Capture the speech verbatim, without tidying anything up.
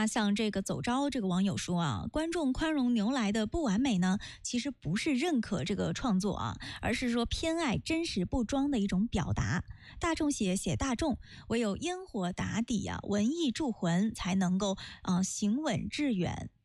那像这个走招这个网友说啊，观众宽容牛来的不完美呢，其实不是认可这个创作啊，而是说偏爱真实不装的一种表达。大众写写大众，唯有烟火打底啊，文艺铸魂，才能够啊、呃、行稳致远。